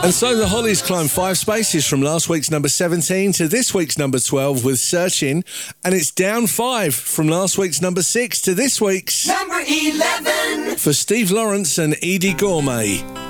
And so the Hollies climb 5 spaces from last week's number 17 to this week's number 12 with Searching, and it's down 5 from last week's number 6 to this week's number 11 for Steve Lawrence and Edie Gourmet.